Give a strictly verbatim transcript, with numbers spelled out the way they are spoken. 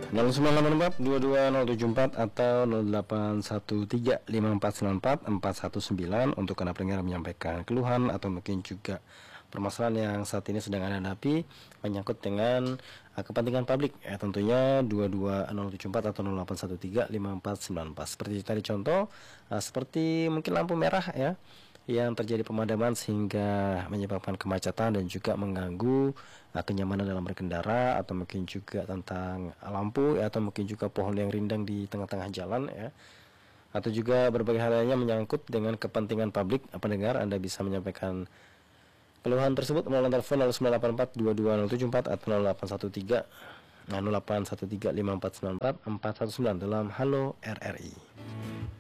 nol sembilan delapan empat dua dua nol tujuh empat atau nol delapan satu tiga lima empat sembilan empat empat satu sembilan untuk Anda pendengar menyampaikan keluhan atau mungkin juga permasalahan yang saat ini sedang Anda hadapi menyangkut dengan uh, kepentingan publik ya, tentunya dua dua nol tujuh empat atau nol delapan satu tiga lima empat sembilan empat. Seperti tadi contoh, uh, seperti mungkin lampu merah ya yang terjadi pemadaman sehingga menyebabkan kemacetan dan juga mengganggu uh, kenyamanan dalam berkendara, atau mungkin juga tentang lampu ya, atau mungkin juga pohon yang rindang di tengah-tengah jalan ya, atau juga berbagai hal lainnya menyangkut dengan kepentingan publik. Pendengar, Anda bisa menyampaikan keluhan tersebut melalui telepon nol sembilan delapan empat dua dua nol tujuh empat atau nol delapan satu tiga nol delapan satu tiga lima empat sembilan empat empat satu sembilan dalam Halo R R I.